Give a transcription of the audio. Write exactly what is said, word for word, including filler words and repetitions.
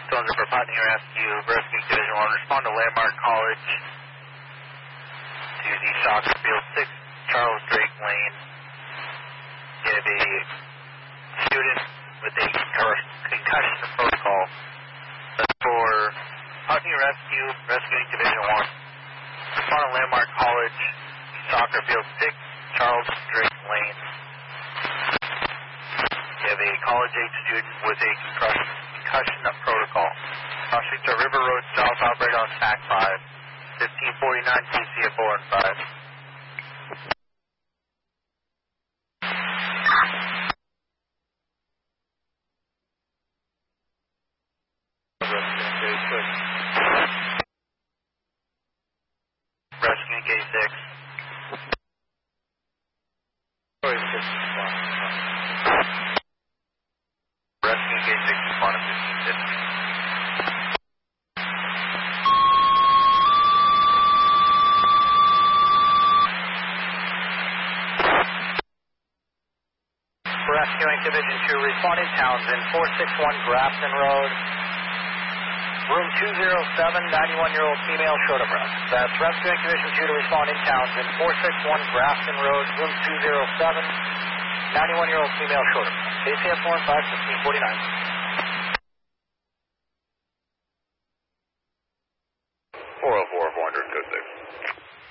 Stones for Putney Rescue, Rescue Division one. Respond to Landmark College to the soccer field, six Charles Drake Lane. Give a student with a concussion protocol. That's for Putney Rescue, Rescuing Division one. Respond to Landmark College, soccer field, six Charles Drake Lane. Give a college-age student with a concussion, concussion protocol. Crossing to River Road South, operate on T A C five, fifteen forty-nine T C F four and five. Rescue K six. Rescue K six, respond to fifteen fifty. Rescuing Division two, responding Townsend, four six one Grafton Road. Room two oh seven, ninety-one-year-old female short of breath. That's Rescuing Division two to respond in Townsend, four six one Grafton Road, room two oh seven, ninety-one-year-old female short of breath. A C F four and five, fifteen forty-nine.